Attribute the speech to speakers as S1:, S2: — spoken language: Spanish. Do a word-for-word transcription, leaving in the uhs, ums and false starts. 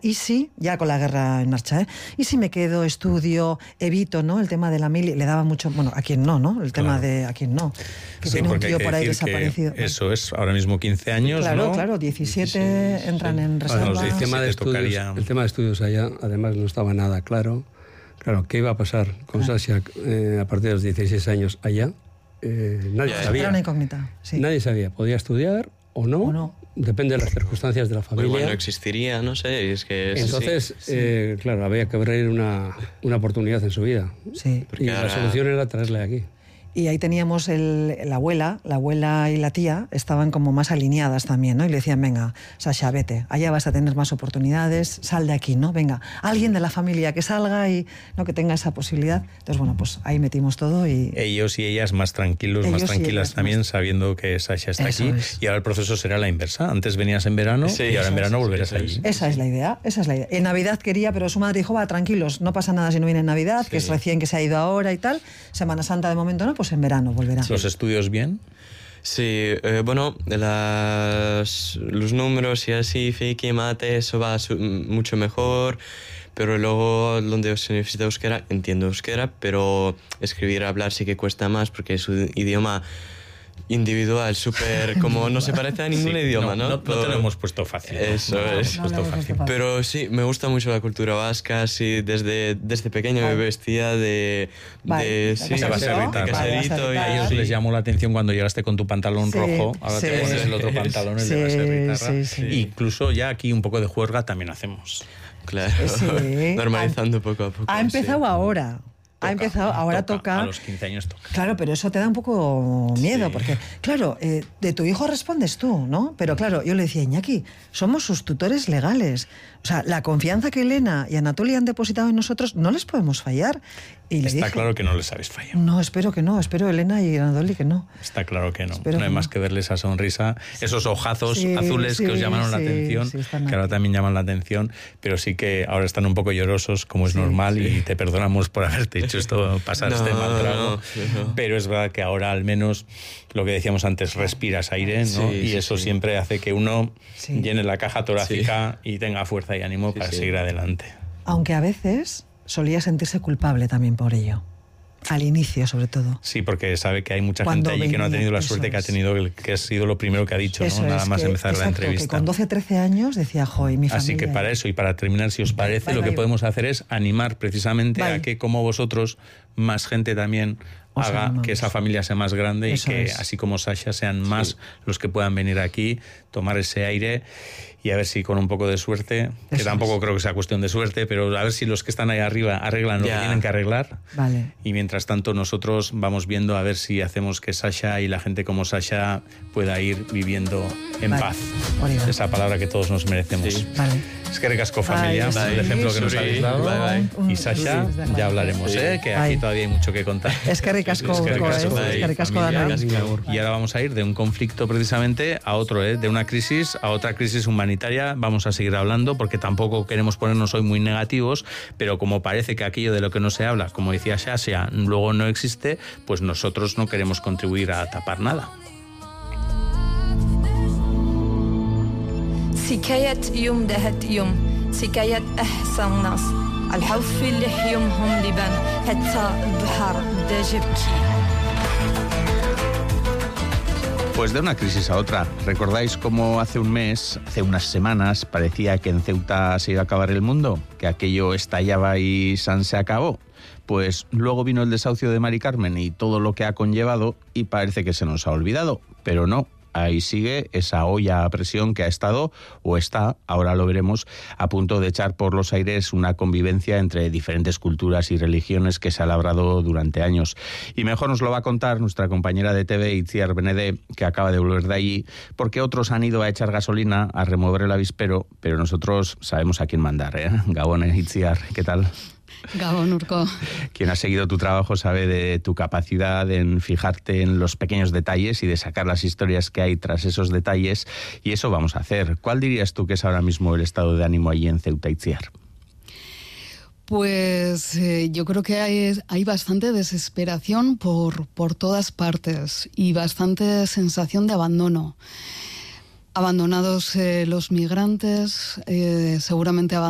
S1: ¿y si, ya con la guerra en marcha, ¿eh? ¿Y si me quedo, estudio, evito, ¿no? El tema de la mili, le daba mucho, bueno, a quien no, ¿no? El tema claro. de a quien no. Que
S2: sí,
S1: tiene un tío
S2: que
S1: por ahí desaparecido.
S2: Eso es, ahora mismo quince años,
S1: claro,
S2: ¿no?
S1: Claro, diecisiete dieciséis, entran sí. en reserva.
S3: Bueno, el, tema de estudios, el tema de estudios allá, además, no estaba nada claro. Claro, ¿qué iba a pasar con claro. Sasha eh, a partir de los dieciséis años allá? Eh, nadie yeah, sabía.
S1: Era una incógnita, sí.
S3: Nadie sabía, podía estudiar o no, o no. Depende de las circunstancias de la familia.
S4: Bueno, no existiría, no sé, es que... Es
S3: Entonces,
S4: sí.
S3: eh, claro, había que abrir una, una oportunidad en su vida.
S1: Sí.
S3: Y ahora... la solución era traerle aquí.
S1: Y ahí teníamos el, la abuela, la abuela y la tía estaban como más alineadas también, ¿no? Y le decían, venga, Sasha, vete, allá vas a tener más oportunidades, sal de aquí, ¿no? Venga, alguien de la familia que salga y no que tenga esa posibilidad. Entonces, bueno, pues ahí metimos todo y...
S2: Ellos y ellas más tranquilos, Ellos más tranquilas también, más... sabiendo que Sasha está Eso aquí. Es. Y ahora el proceso será la inversa. Antes venías en verano sí, y ahora en verano es, volverás allí.
S1: Esa es la idea, esa es la idea. En Navidad quería, pero su madre dijo, va, tranquilos, no pasa nada si no viene en Navidad, sí. que es recién que se ha ido ahora y tal. Semana Santa de momento no, pues en verano volverá.
S2: ¿Los estudios bien?
S4: Sí, eh, bueno, las, los números y así, física, mate, eso va su, mucho mejor, pero luego donde se necesita euskera, entiendo euskera, pero escribir, hablar sí que cuesta más porque es un idioma individual, súper, como no se parece a ningún sí, idioma, ¿no?
S2: No, no, no te lo hemos puesto fácil.
S4: Eso
S2: no,
S4: es.
S2: No puesto fácil.
S4: Pero sí, me gusta mucho la cultura vasca, sí, desde, desde pequeño vale. me vestía de...
S1: Vale.
S4: de sí,
S2: de caserito.
S4: De caserito
S2: y a ellos sí. les llamó la atención cuando llegaste con tu pantalón
S1: sí,
S2: rojo, ahora
S1: sí,
S2: te pones
S1: sí,
S2: el otro pantalón, el
S1: sí,
S2: de baserritarra.
S1: Sí, sí.
S2: Y incluso ya aquí un poco de juerga también hacemos.
S4: Claro, sí. normalizando ha, poco a poco.
S1: Ha empezado
S4: sí.
S1: ahora.
S2: Toca,
S1: ha empezado, ahora
S2: toca,
S1: toca.
S2: A los quince años toca.
S1: Claro, pero eso te da un poco miedo, sí. porque, claro, eh, de tu hijo respondes tú, ¿no? Pero claro, yo le decía, Iñaki, somos sus tutores legales. O sea, la confianza que Elena y Anatolia han depositado en nosotros, no les podemos fallar. Y le
S2: Está
S1: dije,
S2: claro que no les habéis fallado.
S1: No, espero que no, espero Elena y Anatolia que no.
S2: Está claro que no.
S1: Espero
S2: no hay
S1: que
S2: más
S1: no.
S2: que verle esa sonrisa, esos ojazos
S1: sí,
S2: azules
S1: sí,
S2: que os llamaron
S1: sí,
S2: la atención,
S1: sí,
S2: que ahora también llaman la atención, pero sí que ahora están un poco llorosos, como es sí, normal, sí. y te perdonamos por haberte hecho esto, pasar no, este mal trago. No, no. Pero es verdad que ahora al menos, lo que decíamos antes, respiras aire, ¿no? Sí, y sí, eso sí. siempre hace que uno sí. llene la caja torácica sí. y tenga fuerza y ánimo sí, para sí. seguir adelante.
S1: Aunque a veces solía sentirse culpable también por ello. Al inicio, sobre todo.
S2: Sí, porque sabe que hay mucha
S1: Cuando
S2: gente allí
S1: venía,
S2: que no ha tenido la suerte
S1: es.
S2: que ha tenido, que ha sido lo primero que ha dicho,
S1: eso
S2: ¿no? Nada
S1: es
S2: más
S1: que,
S2: empezar
S1: exacto,
S2: la entrevista.
S1: Que con doce, trece años decía, jo, y mi familia...
S2: Así que para eso y para terminar, si os parece, bye, lo bye, que bye. podemos hacer es animar precisamente bye. a que, como vosotros, más gente también os haga animamos. Que esa familia sea más grande eso y que, es. así como Sasha, sean más sí. los que puedan venir aquí, tomar ese aire y a ver si con un poco de suerte, eso que tampoco es. creo que sea cuestión de suerte, pero a ver si los que están ahí arriba arreglan lo ya. que tienen que arreglar.
S1: Vale.
S2: Y mientras tanto nosotros vamos viendo a ver si hacemos que Sasha y la gente como Sasha pueda ir viviendo en vale. paz. Oliver. Esa palabra que todos nos merecemos. Sí.
S1: Vale.
S2: Es que recasco familia,
S1: bye,
S2: el ejemplo que nos habéis dado.
S4: Bye,
S2: bye. Y Sasha, ya hablaremos, ¿eh? que aquí bye. todavía hay mucho que contar.
S1: Es que recasco, es que recasco,
S2: es
S1: que recasco
S2: y ahora vamos a ir de un conflicto precisamente a otro, ¿eh? de una crisis a otra crisis humanitaria. Vamos a seguir hablando porque tampoco queremos ponernos hoy muy negativos, pero como parece que aquello de lo que no se habla, como decía Sasha, luego no existe, pues nosotros no queremos contribuir a tapar nada.
S5: سكاية يوم دهت يوم سكاية أحسن ناس الحوف اللي حيومهم لبان حتى البحر بدا جبكي.
S6: Pues de una crisis a otra. ¿Recordáis cómo hace un mes, hace unas semanas, parecía que en Ceuta se iba a acabar el mundo? Que aquello estallaba y San se acabó. Pues luego vino el desahucio de Mari Carmen y todo lo que ha conllevado y parece que se nos ha olvidado, pero no. Ahí sigue esa olla a presión que ha estado, o está, ahora lo veremos, a punto de echar por los aires una convivencia entre diferentes culturas y religiones que se ha labrado durante años. Y mejor nos lo va a contar nuestra compañera de T V, Itziar Benede, que acaba de volver de allí, porque otros han ido a echar gasolina, a remover el avispero, pero nosotros sabemos a quién mandar, ¿eh? Gabon, Itziar, ¿qué tal?
S7: Gabon, Urko.
S6: Quien ha seguido tu trabajo sabe de tu capacidad en fijarte en los pequeños detalles y de sacar las historias que hay tras esos detalles, y eso vamos a hacer. ¿Cuál dirías tú que es ahora mismo el estado de ánimo allí en Ceuta, Itziar?
S7: Pues eh, yo creo que hay, hay bastante desesperación por, por todas partes y bastante sensación de abandono. Abandonados eh, los migrantes, eh, seguramente abandonados